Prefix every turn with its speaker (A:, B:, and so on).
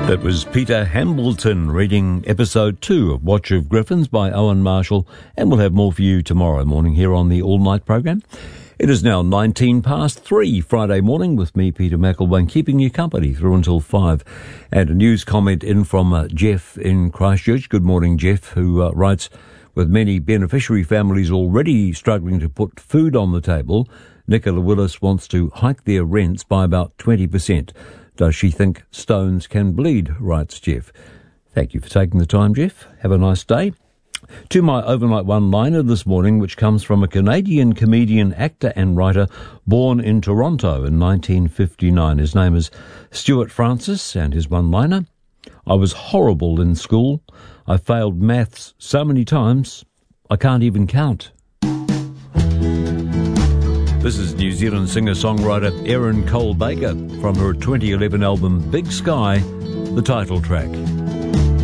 A: That was Peter Hambleton reading episode 2 of Watch of Griffins by Owen Marshall, and we'll have more for you tomorrow morning here on the All Night program. It is now 19 past 3 Friday morning with me, Peter McElwain, keeping you company through until 5. And a news comment in from Jeff in Christchurch. Good morning, Jeff, who writes, with many beneficiary families already struggling to put food on the table, Nicola Willis wants to hike their rents by about 20%. Does she think stones can bleed, writes Jeff. Thank you for taking the time, Jeff. Have a nice day. To my overnight one-liner this morning, which comes from a Canadian comedian, actor and writer born in Toronto in 1959. His name is Stuart Francis, and his one-liner: I was horrible in school. I failed maths so many times, I can't even count. This is New Zealand singer-songwriter Erin Cole Baker from her 2011 album Big Sky, the title track.